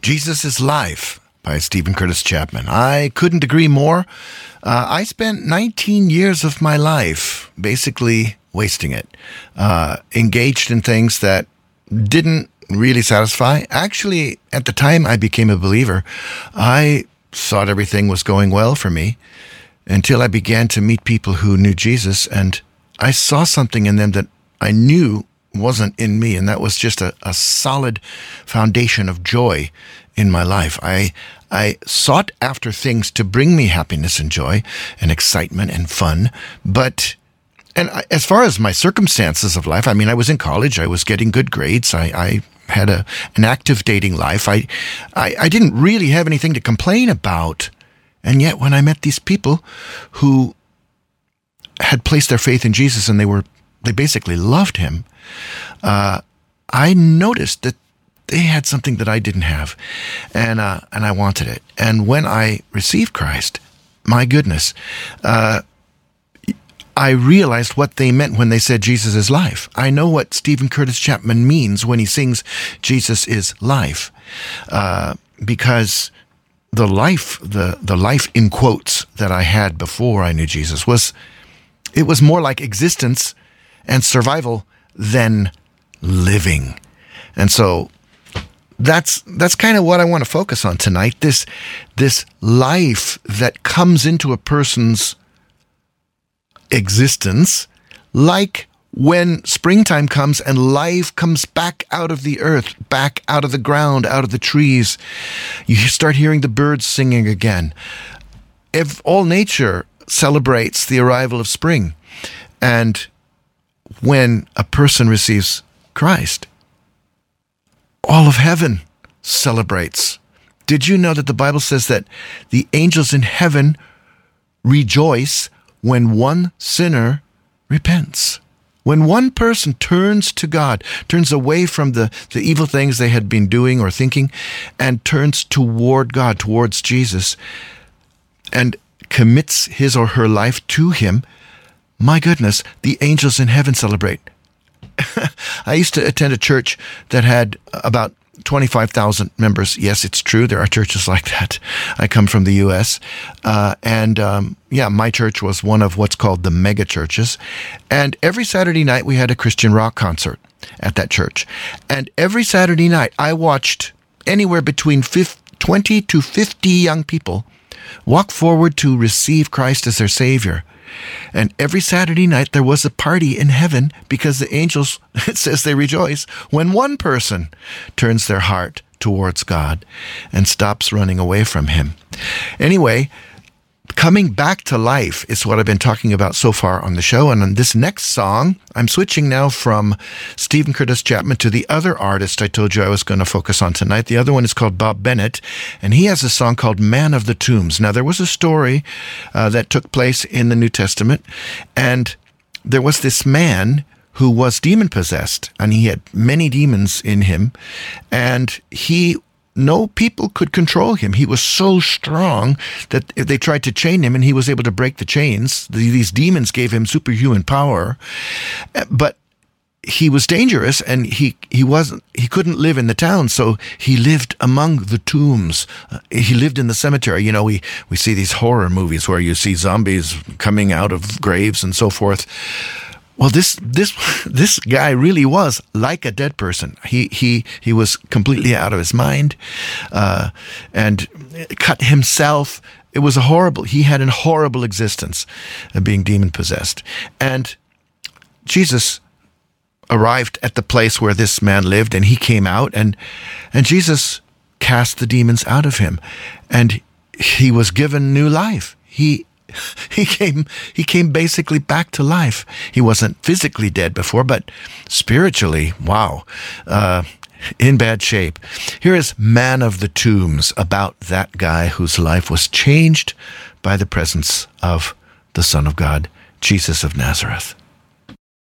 Jesus is Life by Steven Curtis Chapman. I couldn't agree more. I spent 19 years of my life basically wasting it, engaged in things that didn't really satisfy. Actually, at the time I became a believer, I thought everything was going well for me until I began to meet people who knew Jesus, and I saw something in them that I knew wasn't in me, and that was just a solid foundation of joy in my life. I sought after things to bring me happiness and joy and excitement and fun, as far as my circumstances of life, I mean, I was in college, I was getting good grades, I had an active dating life, I didn't really have anything to complain about, and yet when I met these people who had placed their faith in Jesus and they basically loved him, I noticed that they had something that I didn't have, and I wanted it. And when I received Christ, my goodness, I realized what they meant when they said Jesus is life. I know what Steven Curtis Chapman means when he sings Jesus is life, because the life in quotes that I had before I knew Jesus was more like existence and survival than living. And so that's kind of what I want to focus on tonight. This life that comes into a person's existence, like when springtime comes and life comes back out of the earth, back out of the ground, out of the trees. You start hearing the birds singing again. If all nature celebrates the arrival of spring, and when a person receives Christ, all of heaven celebrates. Did you know that the Bible says that the angels in heaven rejoice when one sinner repents? When one person turns to God, turns away from the evil things they had been doing or thinking, and turns toward God, towards Jesus, and commits his or her life to him, my goodness, the angels in heaven celebrate. I used to attend a church that had about 25,000 members. Yes, it's true. There are churches like that. I come from the U.S. My church was one of what's called the mega churches. And every Saturday night we had a Christian rock concert at that church. And every Saturday night I watched anywhere between 20 to 50 young people walk forward to receive Christ as their Savior. And every Saturday night there was a party in heaven because the angels, it says they rejoice when one person turns their heart towards God and stops running away from him. Anyway, coming back to life is what I've been talking about so far on the show. And on this next song, I'm switching now from Steven Curtis Chapman to the other artist I told you I was going to focus on tonight. The other one is called Bob Bennett, and he has a song called Man of the Tombs. Now, there was a story that took place in the New Testament, and there was this man who was demon-possessed, and he had many demons in him, and no people could control him. He was so strong that if they tried to chain him and he was able to break the chains, these demons gave him superhuman power. But he was dangerous, and he couldn't live in the town, so he lived among the tombs. He lived in the cemetery. You know, we see these horror movies where you see zombies coming out of graves and so forth. Well, this guy really was like a dead person. He was completely out of his mind, and cut himself. It was he had a horrible existence of being demon possessed. And Jesus arrived at the place where this man lived, and he came out, and Jesus cast the demons out of him, and he was given new life. He came basically back to life. He wasn't physically dead before, but spiritually, wow, in bad shape. Here is Man of the Tombs, about that guy whose life was changed by the presence of the Son of God, Jesus of Nazareth.